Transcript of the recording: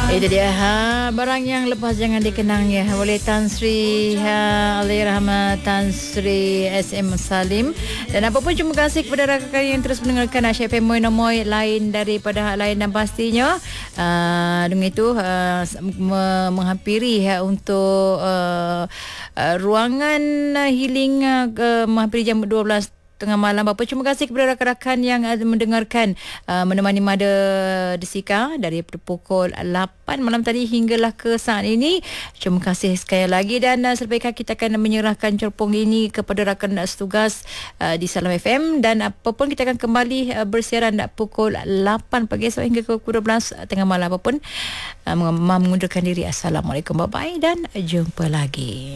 Itu dia barang yang lepas jangan dikenang ya. Oleh Tan Sri Allahyarham Tan Sri SM Salim. Dan apapun terima kasih kepada rakan yang terus mendengarkan Asyik FM Moy lain daripada hak lain, dan pastinya dengan itu menghampiri untuk ruangan healing menghampiri jam 12 tengah malam. Bapa, terima kasih kepada rakan-rakan yang mendengarkan menemani Mada Desika dari pukul 8 malam tadi hinggalah ke saat ini. Terima kasih sekali lagi, dan selepas kita akan menyerahkan corpong ini kepada rakan setugas di Salam FM, dan apapun kita akan kembali bersiaran pukul 8 pagi esok hingga ke pukul 12 tengah malam. Apapun mengundurkan diri. Assalamualaikum, bye-bye dan jumpa lagi.